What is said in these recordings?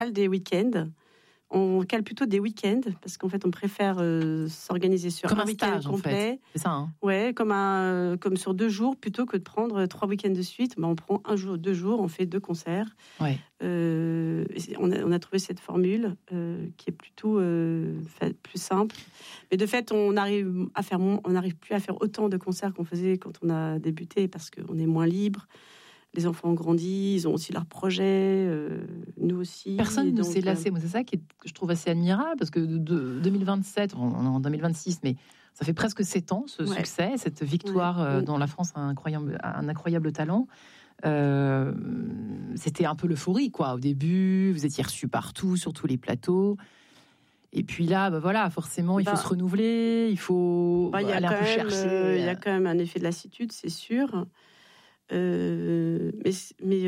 des week-ends. On cale plutôt des week-ends parce qu'en fait, on préfère s'organiser sur comme un week-end stage, complet. En fait. C'est ça, hein. Ouais, comme sur 2 jours plutôt que de prendre 3 week-ends de suite. On prend 1 jour, 2 jours, on fait 2 concerts. Ouais. On a trouvé cette formule qui est plutôt plus simple. Mais de fait, on n'arrive plus à faire autant de concerts qu'on faisait quand on a débuté parce qu'on est moins libre. Les enfants ont grandi, ils ont aussi leurs projets, nous aussi. Personne ne s'est lassé. Moi, c'est ça que je trouve assez admirable, parce que de 2027, on est en 2026, mais ça fait presque 7 ans, ce succès, cette victoire dont la France a un incroyable talent. C'était un peu l'euphorie, quoi. Au début, vous étiez reçus partout, sur tous les plateaux. Et puis là, voilà, forcément, il faut se renouveler, il faut aller un peu chercher. Il y a quand même un effet de lassitude, c'est sûr. Mais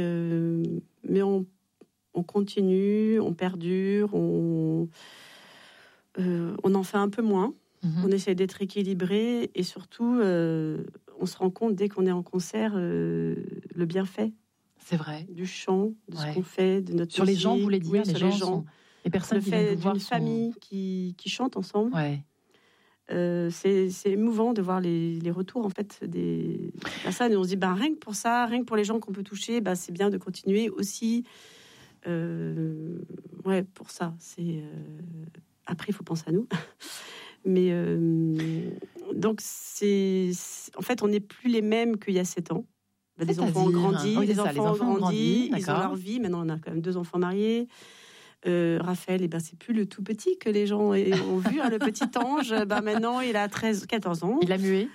on continue, on perdure, on en fait un peu moins. On essaie d'être équilibré et surtout, on se rend compte dès qu'on est en concert le bienfait. C'est vrai. Du chant, de ce qu'on fait, de notre sur musique. Les gens, vous voulez dire, les gens. Les personnes le fait d'une famille qui chante ensemble. Ouais. C'est émouvant de voir les retours en fait des personnes et on se dit rien que pour ça, rien que pour les gens qu'on peut toucher, c'est bien de continuer aussi. Pour ça, après il faut penser à nous. Mais donc en fait on n'est plus les mêmes qu'il y a 7 ans. Les enfants ont grandi, les enfants ont grandi, ils ont leur vie. Maintenant on a quand même 2 enfants mariés. Raphaël, c'est plus le tout petit que les gens ont vu, le petit ange. Maintenant, il a 14 ans. Il a mué.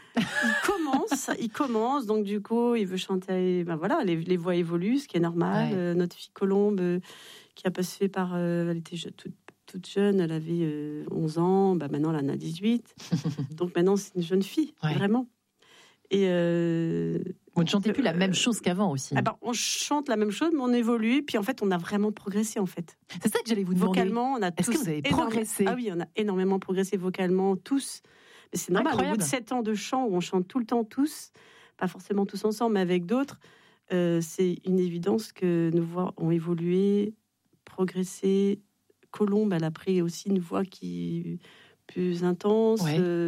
Il commence. Donc, du coup, il veut chanter. Les voix évoluent, ce qui est normal. Ouais. Notre fille Colombe, qui a passé par... elle était toute jeune, elle avait 11 ans. Maintenant, elle en a 18. Donc, maintenant, c'est une jeune fille, vraiment. Et vous ne chantez plus la même chose qu'avant aussi. On chante la même chose, mais on évolue. Puis en fait, on a vraiment progressé en fait. C'est ça que j'allais vous demander. Vocalement, on a tous. Est-ce que vous avez progressé ? Ah oui, on a énormément progressé vocalement tous. Mais c'est normal. Au bout de 7 ans de chant où on chante tout le temps tous, pas forcément tous ensemble, mais avec d'autres, c'est une évidence que nos voix ont évolué, progressé. Colombe, elle a pris aussi une voix qui est plus intense.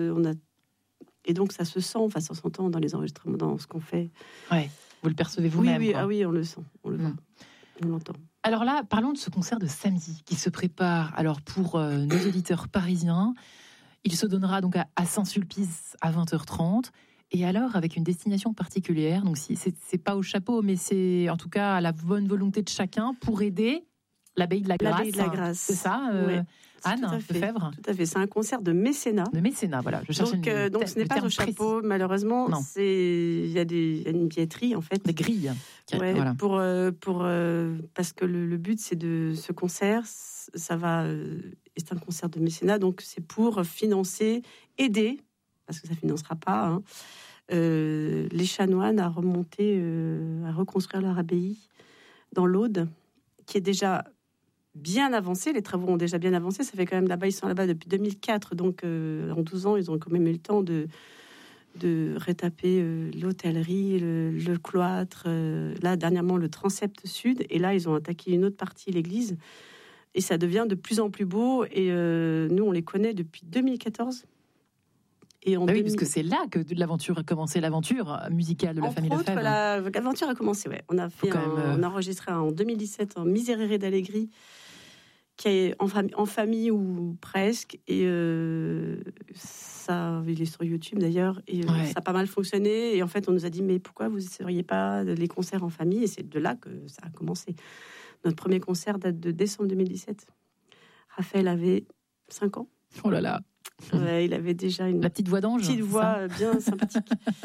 Et donc, ça se sent, ça s'entend dans les enregistrements, dans ce qu'on fait. Ouais, vous le percevez vous-même. Oui, on le sent, on le voit, on l'entend. Alors là, parlons de ce concert de samedi qui se prépare. Alors pour nos auditeurs parisiens, il se donnera donc à Saint-Sulpice à 20h30. Et alors, avec une destination particulière, donc si c'est pas au chapeau, mais c'est en tout cas à la bonne volonté de chacun pour aider l'Abbaye de la Grâce. L'Abbaye de la Grâce. C'est ça, Anne Lefebvre. Tout à fait. C'est un concert de mécénat. Voilà. Je cherche donc ce n'est pas au chapeau, malheureusement. Non. il y a une billetterie en fait. Des grilles. Voilà. Parce que le but c'est de ce concert, c'est un concert de mécénat, donc c'est pour financer, aider, parce que ça financera pas, les chanoines à reconstruire leur abbaye dans l'Aude, qui est déjà bien avancé, les travaux ont déjà bien avancé, ça fait quand même là-bas, ils sont là-bas depuis 2004, donc en 12 ans, ils ont quand même eu le temps de rétaper l'hôtellerie, le cloître, là dernièrement le transept sud, et là ils ont attaqué une autre partie, l'église, et ça devient de plus en plus beau, et nous on les connaît depuis 2014. Et oui, parce que c'est là que l'aventure a commencé, l'aventure musicale de la famille Lefebvre. L'aventure a commencé, on a enregistré en 2017 en Miserere d'Allegri, qui est en famille ou presque, et ça, il est sur YouTube d'ailleurs, et ça a pas mal fonctionné, et en fait on nous a dit mais pourquoi vous n'essayeriez pas les concerts en famille, et c'est de là que ça a commencé. Notre premier concert date de décembre 2017. Raphaël avait 5 ans. Oh là là. Ouais, il avait déjà la petite voix d'ange. Petite voix bien sympathique.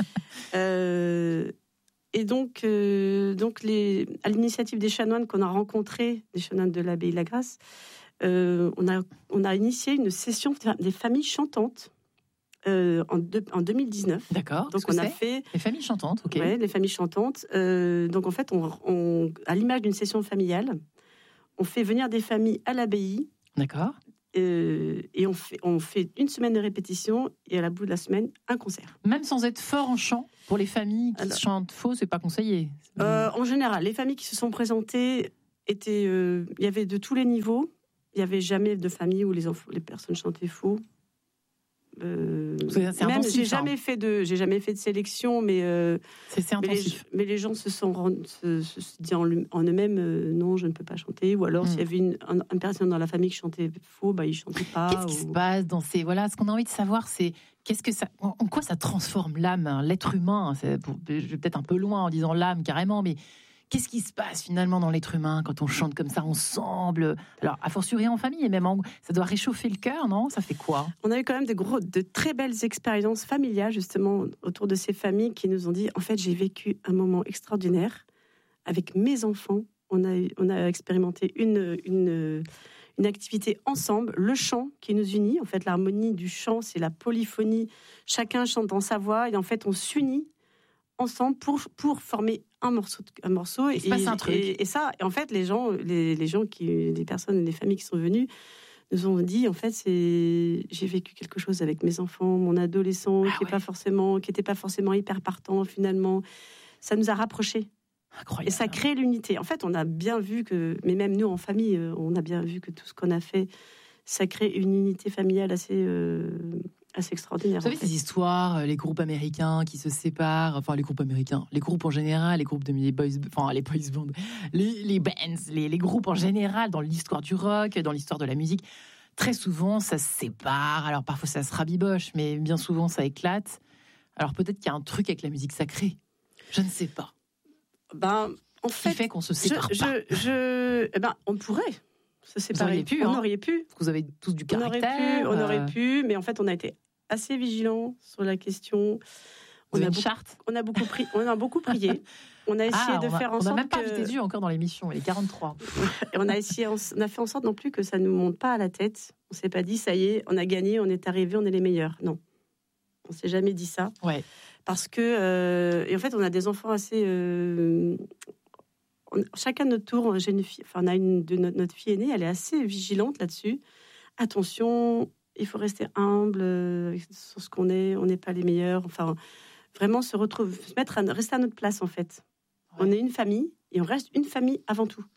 Et donc à l'initiative des chanoines qu'on a rencontrés, des chanoines de l'Abbaye de la Grâce, on a initié une session des familles chantantes en 2019. D'accord. Donc on a fait les familles chantantes. Ok. Ouais, les familles chantantes. Donc en fait, on à l'image d'une session familiale, on fait venir des familles à l'abbaye. D'accord. Et on fait une semaine de répétition et à la bout de la semaine, un concert. Même sans être fort en chant, pour les familles qui chantent faux, c'est pas conseillé. En général, les familles qui se sont présentées il y avait de tous les niveaux. Il n'y avait jamais de famille où les personnes chantaient faux. C'est même intensif, j'ai jamais fait de sélection, mais c'est intensif. mais les gens se disent en eux-mêmes non, je ne peux pas chanter, ou alors s'il y avait une personne dans la famille qui chantait faux, bah ils chantaient pas. Qu'est-ce qui se passe dans ces ce qu'on a envie de savoir, c'est en quoi ça transforme l'âme, hein, l'être humain. Je vais peut-être un peu loin en disant l'âme carrément, mais qu'est-ce qui se passe finalement dans l'être humain quand on chante comme ça ensemble? Alors, a fortiori en famille, et même ça doit réchauffer le cœur, non? Ça fait quoi? On a eu quand même de très belles expériences familiales, justement, autour de ces familles qui nous ont dit, en fait, j'ai vécu un moment extraordinaire avec mes enfants. On a expérimenté une activité ensemble, le chant qui nous unit. En fait, l'harmonie du chant, c'est la polyphonie. Chacun chante dans sa voix, et en fait, on s'unit ensemble pour former un morceau il se passe un truc. Et ça, et en fait, les personnes, les familles qui sont venues nous ont dit, en fait, j'ai vécu quelque chose avec mes enfants, mon adolescent qui n'était pas forcément hyper partant finalement. Ça nous a rapprochés. Incroyable. Et ça crée l'unité. En fait, on a bien vu mais même nous en famille, on a bien vu que tout ce qu'on a fait, ça crée une unité familiale assez extraordinaire. Vous savez, ces histoires, les groupes américains qui se séparent, enfin les groupes américains, les groupes en général, les groupes les boys bands, les bands, les groupes en général, dans l'histoire du rock, dans l'histoire de la musique, très souvent ça se sépare. Alors parfois ça se rabiboche, mais bien souvent ça éclate. Alors peut-être qu'il y a un truc avec la musique sacrée. Je ne sais pas. En fait, qui fait qu'on se sépare pas. On pourrait se séparer. On aurait pu. Parce que vous avez tous du caractère. On aurait pu, mais en fait, on a été assez vigilants sur la question. On a une charte. On a beaucoup prié. On a essayé de faire en sorte. On n'a même pas vu tes yeux encore dans l'émission. Il est 43. Et on a fait en sorte non plus que ça ne nous monte pas à la tête. On s'est pas dit ça y est, on a gagné, on est arrivé, on est les meilleurs. Non, on s'est jamais dit ça. Ouais. Parce que et en fait, on a des enfants assez. Chacun de notre tour, j'ai une fille. Enfin, on a notre fille aînée, elle est assez vigilante là-dessus. Attention. Il faut rester humble sur ce qu'on est. On n'est pas les meilleurs. Enfin, vraiment rester à notre place en fait. Ouais. On est une famille et on reste une famille avant tout.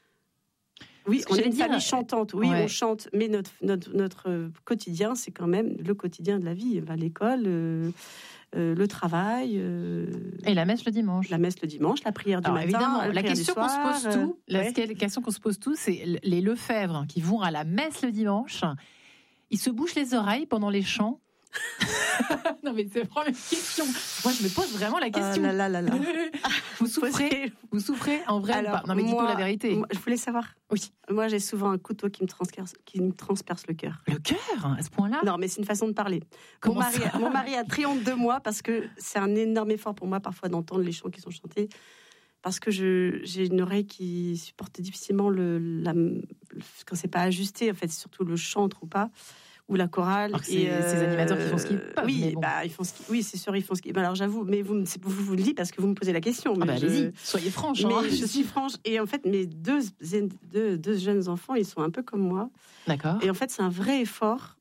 Oui, on est une famille chantante. Oui, on chante, mais notre quotidien, c'est quand même le quotidien de la vie. L'école, le travail. Et la messe le dimanche. La messe le dimanche, la prière du matin. Évidemment, la question qu'on se pose tous, c'est les Lefebvre qui vont à la messe le dimanche. Ils se bouchent les oreilles pendant les chants. Non mais c'est vraiment une question. Moi je me pose vraiment la question. Vous souffrez en vrai. Alors, non mais dites-nous la vérité. Moi, je voulais savoir. Oui. Moi j'ai souvent un couteau qui me transperce le cœur. Le cœur à ce point-là? Non mais c'est une façon de parler. Mon mari a triomphe de moi parce que c'est un énorme effort pour moi parfois d'entendre les chants qui sont chantés. Parce que j'ai une oreille qui supporte difficilement quand c'est pas ajusté. En fait, c'est surtout le chant ou pas, ou la chorale. Et ces animateurs qui font ce qu'ils peuvent. Oui, ils font oui, c'est sûr, ils font ce qu'ils. Alors j'avoue, mais vous le dites parce que vous me posez la question. Mais allez-y, soyez franche. Mais je suis franche. Et en fait, mes deux jeunes enfants, ils sont un peu comme moi. D'accord. Et en fait, c'est un vrai effort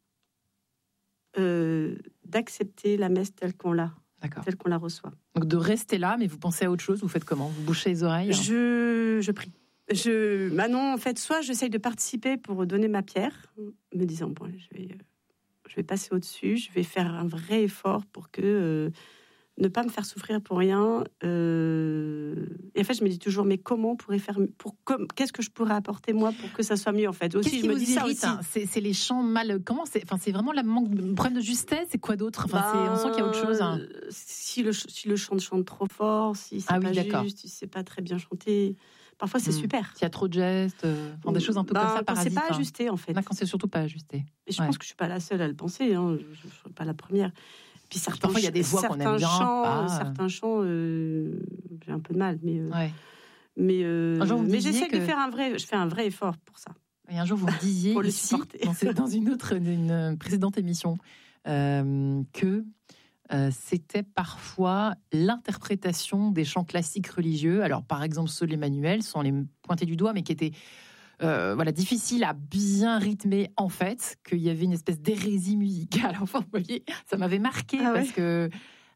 d'accepter la messe telle qu'on l'a. D'accord. Telle qu'on la reçoit. Donc de rester là, mais vous pensez à autre chose, vous faites comment? Vous bouchez les oreilles? Je prie. Manon, en fait, soit j'essaye de participer pour donner ma pierre, me disant, bon, je vais passer au-dessus, je vais faire un vrai effort pour que ne pas me faire souffrir pour rien. Et en fait, je me dis toujours, mais comment qu'est-ce que je pourrais apporter moi pour que ça soit mieux en fait. Aussi, qu'est-ce qui vous irrite, ça aussi. C'est les chants mal. Comment c'est? Enfin, c'est vraiment le problème de justesse. C'est quoi d'autre? Enfin, on sent qu'il y a autre chose. Hein. Si le chant chante trop fort, si c'est pas juste, si c'est pas très bien chanté. Parfois, c'est super. S'il y a trop de gestes, des choses un peu comme ça, parasites. Quand c'est pas ajusté, en fait. Quand c'est surtout pas ajusté. Et je pense que je suis pas la seule à le penser. Hein. Je suis pas la première. Puis parfois, il y a des voix qu'on aime bien. Certains chants, j'ai un peu de mal, mais mais j'essaie de faire je fais un vrai effort pour ça. Et un jour, vous me disiez pour le ici, supporter. dans une précédente émission, que c'était parfois l'interprétation des chants classiques religieux. Alors, par exemple, ceux de l'Emmanuel, sans les pointer du doigt, mais qui étaient difficile à bien rythmer, en fait, qu'il y avait une espèce d'hérésie musicale. Enfin, vous voyez, ça m'avait marqué parce que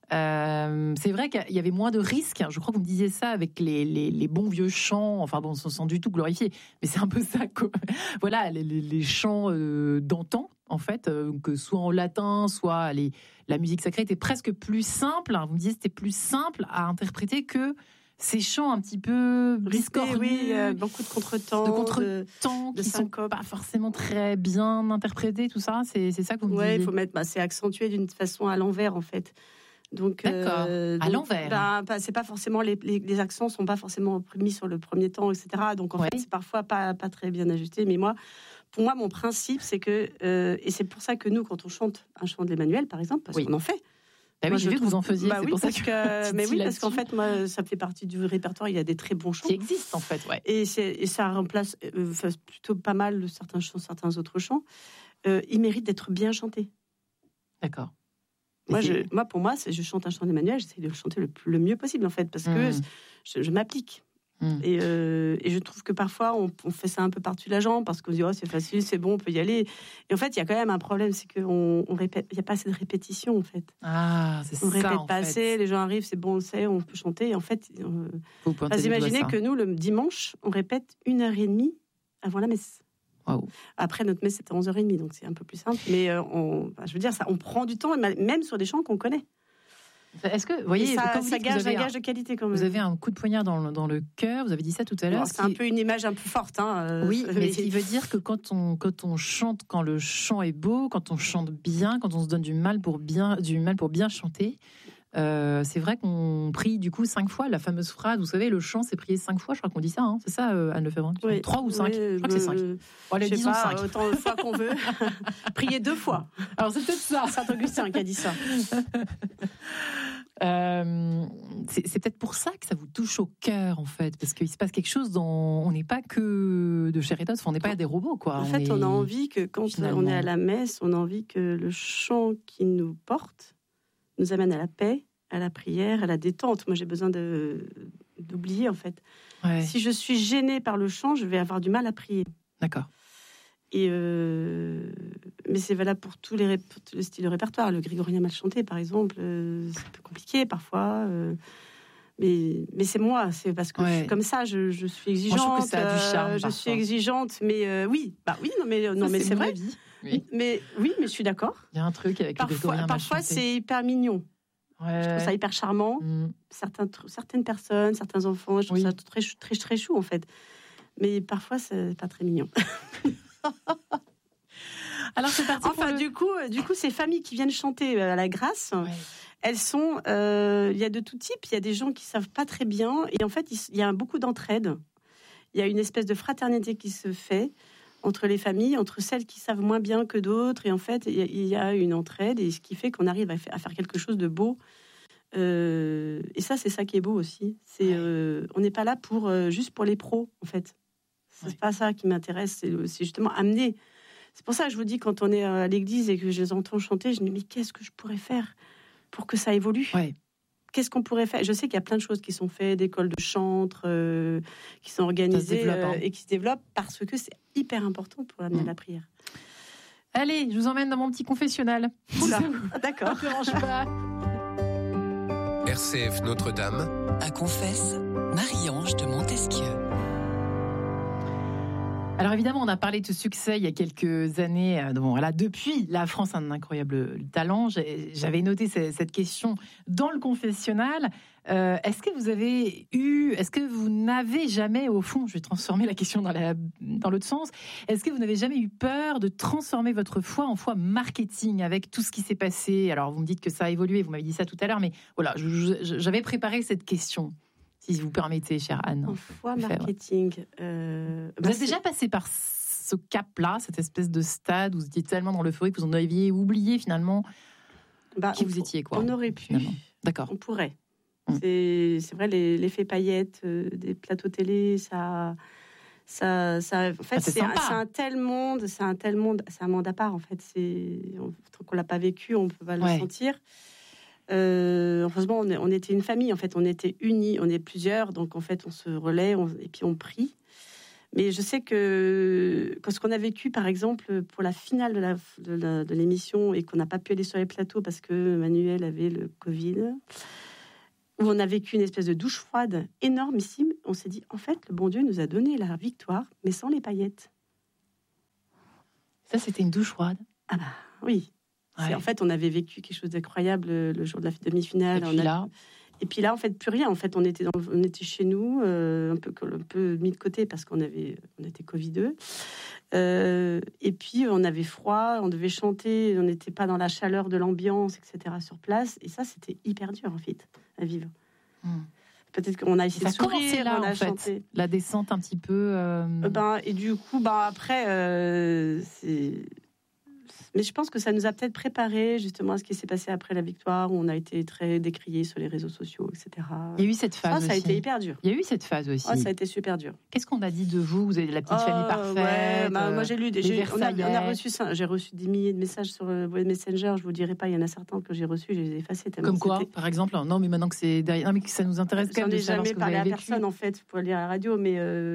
C'est vrai qu'il y avait moins de risques. Je crois que vous me disiez ça avec les bons vieux chants. Enfin bon, sans du tout glorifier, mais c'est un peu ça. Voilà, les chants d'antan, en fait, que soit en latin, soit la musique sacrée était presque plus simple. Vous me disiez c'était plus simple à interpréter que ces chants un petit peu discordus, oui, beaucoup de contretemps, qui sont pas forcément très bien interprétés, tout ça. C'est ça que vous me disiez. Il faut mettre, c'est accentué d'une façon à l'envers en fait. Donc, d'accord, à l'envers. C'est pas forcément les accents sont pas forcément mis sur le premier temps, etc. Donc en fait, c'est parfois pas très bien ajusté. Mais pour moi, mon principe, c'est que et c'est pour ça que nous, quand on chante un chant de l'Emmanuel, par exemple, parce qu'on en fait. Moi, j'ai vu que vous en faisiez. C'est pour ça parce qu'en fait, moi, ça fait partie du répertoire. Il y a des très bons chants qui existent en fait, et ça remplace plutôt pas mal certains chants, certains autres chants. Ils méritent d'être bien chantés. D'accord. Pour moi, je chante un chant d'Emmanuel, j'essaie de le chanter le mieux possible en fait, parce que je m'applique. Et je trouve que parfois on fait ça un peu par-dessus la jambe parce qu'on se dit c'est facile, c'est bon, on peut y aller. Et en fait, il y a quand même un problème, c'est qu'on répète, il n'y a pas assez de répétition en fait. On répète pas assez, les gens arrivent, c'est bon, on le sait, on peut chanter. Et en fait, imaginez que nous, le dimanche, on répète 1h30 avant la messe. Wow. Après, notre messe, c'était 11h30, donc c'est un peu plus simple. Mais je veux dire, on prend du temps, même sur des chants qu'on connaît. Est-ce que, vous voyez, ça gage un gage de qualité quand même. Vous avez un coup de poignard dans le cœur, vous avez dit ça tout à l'heure. C'est un peu une image un peu forte. Oui, mais ce qui veut dire que quand on chante, quand le chant est beau, quand on chante bien, quand on se donne du mal pour bien chanter, c'est vrai qu'on prie du coup 5 fois la fameuse phrase, vous savez, le chant c'est prié 5 fois, je crois qu'on dit ça, hein, c'est ça Anne Lefebvre, 3 ou 5, je crois que c'est 5. Allez, disons 5. Autant de fois qu'on veut. Prier 2 fois. Alors c'est peut-être ça. Saint-Augustin qui a dit ça. C'est peut-être pour ça que ça vous touche au cœur en fait, parce qu'il se passe quelque chose on n'est pas que de chair et d'os, on n'est pas des robots quoi. En fait, on a envie que quand on est à la messe, on a envie que le chant qui nous porte nous amène à la paix, à la prière, à la détente. Moi, j'ai besoin d'oublier, en fait. Ouais. Si je suis gênée par le chant, je vais avoir du mal à prier. D'accord. Et mais c'est valable pour tous les styles de répertoire. Le grégorien mal chanté, par exemple, c'est un peu compliqué parfois. Mais c'est moi, c'est parce que je suis comme ça, je suis exigeante. Moi, je trouve que ça a du charme. Je suis exigeante, mais oui, mais c'est vrai. Oui. Mais je suis d'accord. Il y a un truc avec le grégorien mal chanté. Parfois, c'est hyper mignon. Ouais. Je trouve ça hyper charmant. Certaines personnes, certains enfants, je trouve ça très, très, très chou en fait. Mais parfois, c'est pas très mignon. Alors c'est parti. Enfin, du coup, ces familles qui viennent chanter à la grâce, elles sont. Il y a de tout type. Il y a des gens qui savent pas très bien, et en fait, il y a beaucoup d'entraide. Il y a une espèce de fraternité qui se fait entre les familles, entre celles qui savent moins bien que d'autres, et en fait, il y a une entraide, et ce qui fait qu'on arrive à faire quelque chose de beau. Et ça, c'est ça qui est beau aussi. On n'est pas là juste pour les pros, en fait. C'est pas ça qui m'intéresse. C'est justement amener. C'est pour ça que je vous dis, quand on est à l'église et que je les entends chanter, je me dis, mais qu'est-ce que je pourrais faire pour que ça évolue ? Qu'est-ce qu'on pourrait faire ? Je sais qu'il y a plein de choses qui sont faites, d'écoles de chantre, qui sont organisées et qui se développent parce que c'est hyper important pour amener la prière. Allez, je vous emmène dans mon petit confessionnal. Oula, d'accord. Ça ne dérange pas. RCF Notre-Dame. À confesse, Marie-Ange de Montesquieu. Alors évidemment, on a parlé de ce succès il y a quelques années. Depuis, la France a un incroyable talent. J'avais noté cette question dans le confessionnal. Est-ce que vous n'avez jamais, au fond, je vais transformer la question dans l'autre sens, est-ce que vous n'avez jamais eu peur de transformer votre foi en foi marketing avec tout ce qui s'est passé ? Alors vous me dites que ça a évolué, vous m'avez dit ça tout à l'heure, mais voilà, j'avais préparé cette question. Si vous permettez, chère Anne. En foi marketing. Vous êtes déjà passé par ce cap-là, cette espèce de stade où vous étiez tellement dans l'euphorie que vous en aviez oublié finalement qui vous étiez, quoi. On aurait pu. Finalement. D'accord. On pourrait. C'est vrai, l'effet paillettes des plateaux télé, ça en fait, c'est un tel monde, c'est un monde à part en fait. Tant qu'on l'a pas vécu, on peut pas le sentir. Heureusement, on était une famille, en fait, on était unis, on est plusieurs, donc en fait, on se relaie et puis on prie. Mais je sais que ce qu'on a vécu, par exemple, pour la finale de l'émission et qu'on n'a pas pu aller sur les plateaux parce que Manuel avait le Covid, où on a vécu une espèce de douche froide énormissime, on s'est dit, en fait, le bon Dieu nous a donné la victoire, mais sans les paillettes. Ça, c'était une douche froide. Ah bah oui. Ouais. En fait, on avait vécu quelque chose d'incroyable le jour de la demi-finale. Et puis là, en fait, plus rien. En fait, on était chez nous, un peu mis de côté parce on était Covideux. Et puis, on avait froid, on devait chanter, on n'était pas dans la chaleur de l'ambiance, etc. sur place. Et ça, c'était hyper dur, en fait, à vivre. Peut-être qu'on a essayé de sourire, là, on a en fait, chanté. la descente un petit peu... Et du coup, après, Mais je pense que ça nous a peut-être préparé justement à ce qui s'est passé après la victoire, où on a été très décriés sur les réseaux sociaux, etc. Il y a eu cette phase aussi. Ça a été hyper dur. Il y a eu cette phase aussi. Ça a été super dur. Qu'est-ce qu'on a dit de vous ? Vous avez la petite famille parfaite. Moi, j'ai lu j'ai reçu des milliers de messages sur Messenger. Je vous dirai pas, il y en a certains que j'ai reçus, je les ai effacés. Comme quoi, par exemple ? Non, mais maintenant que c'est derrière, non, mais que ça nous intéresse quand même de savoir ce que vous avez vécu. J'en ai jamais parlé à personne en fait pour lire à la radio, mais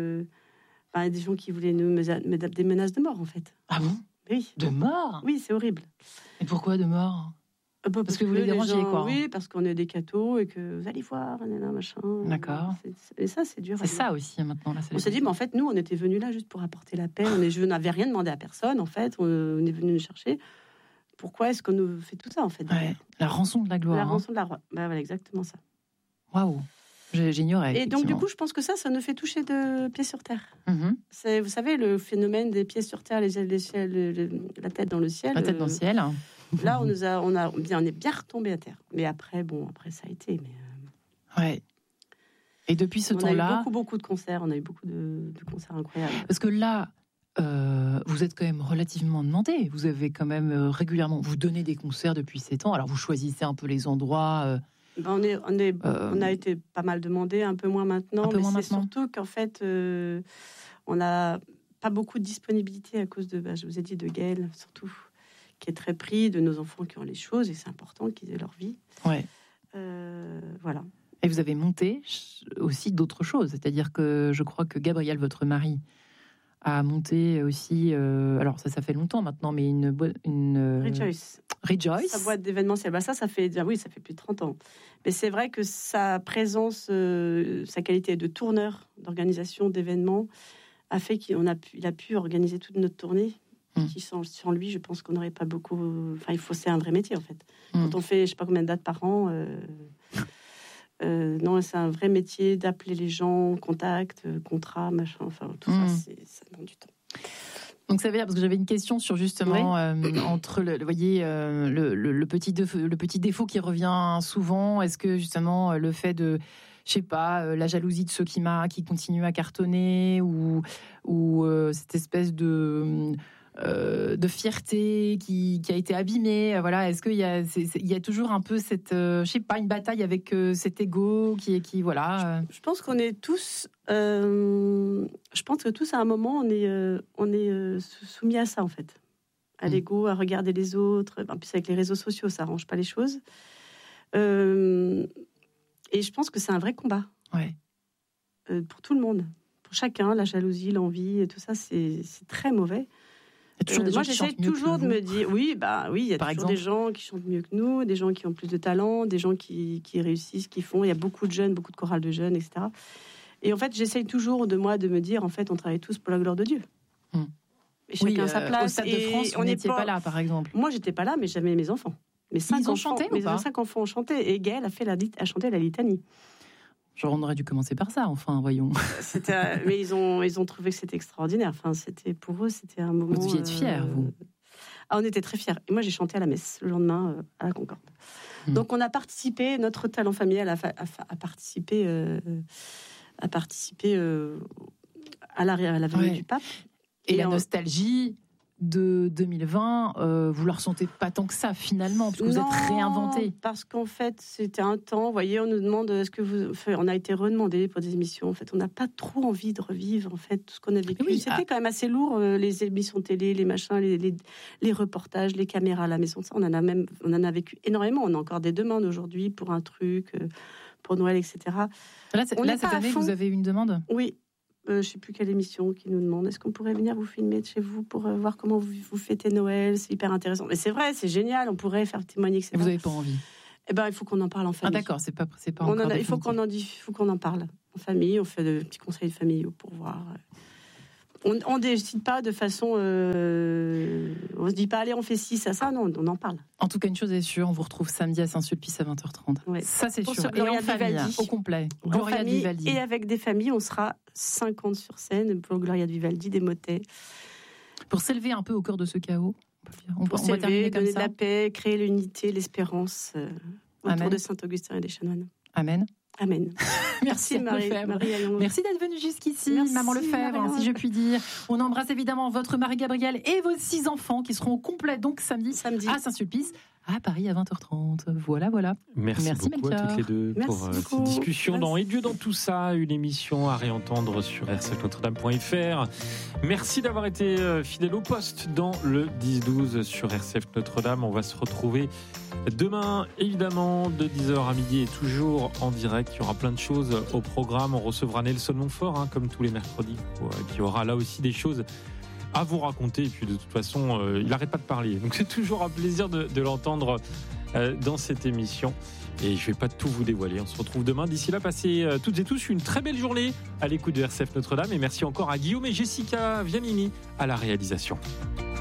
il y a des gens qui voulaient des menaces de mort en fait. Ah bon ? Oui. De mort ? Oui, c'est horrible. Et pourquoi de mort ? Parce que vous les dérangez, quoi. Oui, parce qu'on est des cathos et que vous allez voir, machin. D'accord. Et ça, c'est dur. C'est ça aussi, maintenant. Là, on s'est dit, mais en fait, nous, on était venus là juste pour apporter la paix. Je n'avais rien demandé à personne, en fait. On est venus nous chercher. Pourquoi est-ce qu'on nous fait tout ça, en fait ? La rançon de la gloire. La rançon de la roi. Voilà, exactement ça. Waouh. J'ignorais. Et donc, du coup, je pense que ça nous fait toucher de pieds sur terre. C'est, vous savez, le phénomène des pieds sur terre, la tête dans le ciel. La tête dans le ciel. Là, on est bien retombé à terre. Mais après, ça a été. Ouais. Et depuis ce temps-là, on a eu beaucoup de concerts. On a eu beaucoup de concerts incroyables. Parce que là, vous êtes quand même relativement demandé. Vous avez quand même régulièrement, vous donnez des concerts depuis 7 ans. Alors vous choisissez un peu les endroits. On a été pas mal demandé, un peu moins maintenant. Surtout qu'en fait, on n'a pas beaucoup de disponibilité à cause de, je vous ai dit, de Gaël, surtout, qui est très pris, de nos enfants qui ont les choses, et c'est important qu'ils aient leur vie. Ouais. Voilà. Et vous avez monté aussi d'autres choses. C'est-à-dire que je crois que Gabriel, votre mari, a monté aussi, alors ça fait longtemps maintenant, mais une Rejoice. Sa boîte d'événementiel. Ça fait plus de 30 ans. Mais c'est vrai que sa présence, sa qualité de tourneur, d'organisation d'événements, a fait qu'il a pu organiser toute notre tournée. Qui sans lui, je pense qu'on n'aurait pas beaucoup. C'est un vrai métier en fait. Quand on fait, je sais pas combien de dates par an. Non, c'est un vrai métier d'appeler les gens, contact, contrat, machin. Tout ça, ça demande du temps. Donc ça veut dire, parce que j'avais une question sur justement entre le petit défaut qui revient souvent. Est-ce que justement le fait de, je sais pas, la jalousie de ceux qui continuent à cartonner ou cette espèce de fierté qui a été abîmée, voilà. Est-ce qu'il y a toujours un peu cette, je sais pas, une bataille avec cet ego qui voilà. Je pense qu'on est tous, je pense que tous à un moment on est soumis à ça en fait, à l'ego, à regarder les autres. En plus avec les réseaux sociaux, ça arrange pas les choses. Et je pense que c'est un vrai combat. Ouais. Pour tout le monde, pour chacun, la jalousie, l'envie et tout ça, c'est très mauvais. Moi, j'essaie toujours de me dire, il y a toujours des gens qui chantent mieux que nous, des gens qui ont plus de talent, des gens qui réussissent, qui font. Il y a beaucoup de jeunes, beaucoup de chorales de jeunes, etc. Et en fait, j'essaie toujours de me dire, en fait, on travaille tous pour la gloire de Dieu. Et chacun a sa place. Au Stade de France, on n'était pas là, par exemple. Moi, j'étais pas là, mais j'avais mes enfants. Mes 5 enfants ont chanté. Et Gaël a chanté la litanie. Genre, on aurait dû commencer par ça, enfin, voyons. Mais ils ont trouvé que c'était extraordinaire. Enfin, pour eux, c'était un moment. Vous deviez être fiers, vous. On était très fiers. Et moi, j'ai chanté à la messe le lendemain à la Concorde. Donc, on a participé. Notre talent familial a participé à la venue du pape. Et la nostalgie de 2020, vous ne la ressentez pas tant que ça finalement, parce que vous êtes réinventé. Parce qu'en fait, c'était un temps, vous voyez, on nous demande, on a été redemandé pour des émissions, en fait, on n'a pas trop envie de revivre, en fait, tout ce qu'on a vécu. C'était quand même assez lourd, les émissions télé, les machins, les reportages, les caméras à la maison, ça, on en a vécu énormément. On a encore des demandes aujourd'hui pour un truc, pour Noël, etc. Là cette année, vous avez une demande ? Oui. je ne sais plus quelle émission qui nous demande est-ce qu'on pourrait venir vous filmer de chez vous pour voir comment vous fêtez Noël, c'est hyper intéressant. Mais c'est vrai, c'est génial, on pourrait faire témoigner, etc. Vous n'avez pas envie? Eh ben, il faut qu'on en parle en famille. Ah d'accord, c'est pas encore il faut qu'on en parle en famille, on fait de petits conseils familiaux pour voir. On ne décide pas de façon... on ne se dit pas, allez, on fait ci, ça, non, on en parle. En tout cas, une chose est sûre, on vous retrouve samedi à Saint-Sulpice à 20h30. Ouais. Ça, c'est pour sûr. Et en famille, Vivaldi. Au complet. Gloria de Vivaldi. Et avec des familles, on sera 50 sur scène pour Gloria de Vivaldi, des motets. Pour s'élever un peu au cœur de ce chaos, on va s'élever, donner de la paix, créer l'unité, l'espérance autour de Saint-Augustin et des chanoines. Amen. Amen. Merci Marie Lefebvre. Merci d'être venue jusqu'ici, Maman Lefebvre, si je puis dire. On embrasse évidemment votre Marie-Gabrielle et vos 6 enfants qui seront au complet donc samedi. À Saint-Sulpice, à Paris à 20h30. Voilà. Merci beaucoup Melchior. à toutes les deux pour cette discussion dans Et Dieu dans tout ça, une émission à réentendre sur rcfnotredame.fr. Merci d'avoir été fidèle au poste dans le 10-12 sur RCF Notre-Dame. On va se retrouver demain, évidemment, de 10h à midi et toujours en direct. Il y aura plein de choses au programme. On recevra Nelson Montfort, comme tous les mercredis, qui aura là aussi des choses à vous raconter. Et puis de toute façon, il n'arrête pas de parler. Donc c'est toujours un plaisir de l'entendre dans cette émission. Et je ne vais pas tout vous dévoiler. On se retrouve demain. D'ici là, passez toutes et tous une très belle journée à l'écoute de RCF Notre-Dame. Et merci encore à Guillaume et Jessica Vianini à la réalisation.